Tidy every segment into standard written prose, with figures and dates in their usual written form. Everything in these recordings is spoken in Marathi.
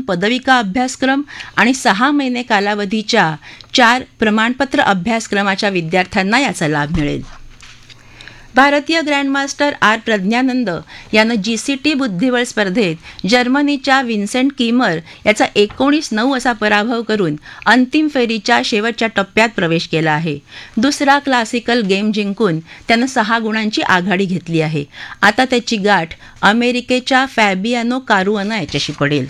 पदविका अभ्यासक्रम आणि 6 महिने कालावधीच्या 4 प्रमाणपत्र अभ्यासक्रमाच्या विद्यार्थ्यांना याचा लाभ मिळेल. भारतीय ग्रँडमास्टर आर प्रज्ञानंद यानं GCT बुद्धिबळ स्पर्धेत जर्मनीच्या विन्सेंट कीमर याचा 19-9 असा पराभव करून अंतिम फेरीच्या शेवटच्या टप्प्यात प्रवेश केला आहे. दुसरा क्लासिकल गेम जिंकून त्यानं 6 गुणांची आघाडी घेतली आहे. आता त्याची गाठ अमेरिकेच्या फॅबियानो कारुआना याच्याशी पडेल.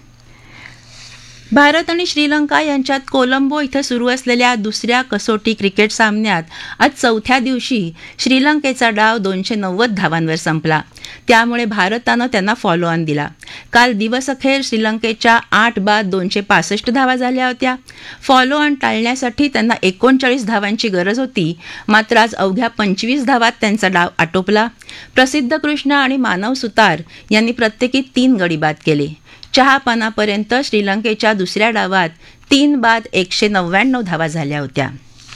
भारत आणि श्रीलंका यांच्यात कोलंबो इथं सुरू असलेल्या दुसऱ्या कसोटी क्रिकेट सामन्यात आज चौथ्या दिवशी श्रीलंकेचा डाव 290 धावांवर संपला. त्यामुळे भारतानं त्यांना फॉलो ऑन दिला. काल दिवसअखेर श्रीलंकेच्या 8 बाद 265 धावा झाल्या होत्या. फॉलो ऑन टाळण्यासाठी त्यांना 39 धावांची गरज होती. मात्र आज अवघ्या 25 धावात त्यांचा डाव आटोपला. प्रसिद्ध कृष्ण आणि मानव सुतार यांनी प्रत्येकी 3 गडी बाद केले. चहापानापर्यंत श्रीलंकेच्या दुसऱ्या डावात 3 बाद 199 धावा झाल्या होत्या.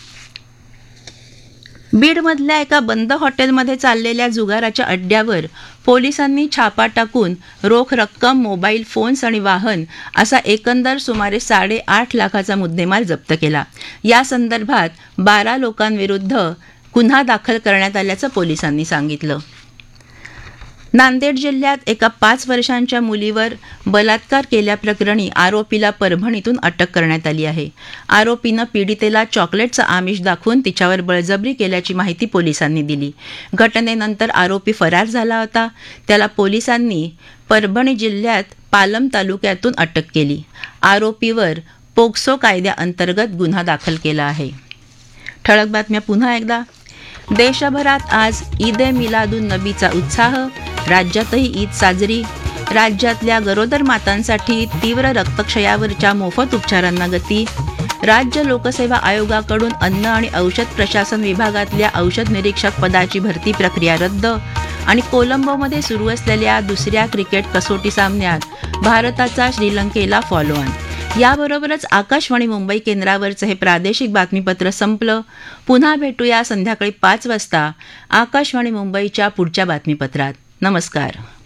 बीडमधल्या एका बंद हॉटेलमध्ये चाललेल्या जुगाराच्या अड्ड्यावर पोलिसांनी छापा टाकून रोख रक्कम, मोबाईल फोन्स आणि वाहन असा एकंदर सुमारे 8.5 लाखाचा मुद्देमाल जप्त केला. या संदर्भात 12 लोकांविरुद्ध गुन्हा दाखल करण्यात आल्याचं पोलिसांनी सांगितलं. नांदेड जिल्ह्यात एका 5 वर्षांच्या मुलीवर बलात्कार केल्याप्रकरणी आरोपीला परभणीतून अटक करण्यात आली आहे. आरोपीनं पीडितेला चॉकलेटचं आमिष दाखवून तिच्यावर बळजबरी केल्याची माहिती पोलिसांनी दिली. घटनेनंतर आरोपी फरार झाला होता. त्याला पोलिसांनी परभणी जिल्ह्यात पालम तालुक्यातून अटक केली. आरोपीवर पोक्सो कायद्याअंतर्गत गुन्हा दाखल केला आहे. ठळक बातम्या पुन्हा एकदा. देशभरात आज ईद ए मिलादुन नबीचा उत्साह. राज्यातही ईद साजरी. राज्यातल्या गरोदर मातांसाठी तीव्र रक्तक्षयावरच्या मोफत उपचारांना गती. राज्य लोकसेवा आयोगाकडून अन्न आणि औषध प्रशासन विभागातल्या औषध निरीक्षक पदाची भरती प्रक्रिया रद्द. आणि कोलंबोमध्ये सुरू असलेल्या दुसऱ्या क्रिकेट कसोटी सामन्यात भारताचा श्रीलंकेला फॉलो ऑन. याबरोबरच आकाशवाणी मुंबई केंद्रावरचं हे प्रादेशिक बातमीपत्र संपलं. पुन्हा भेटूया संध्याकाळी 5 वाजता आकाशवाणी मुंबईच्या पुढच्या बातमीपत्रात. नमस्कार.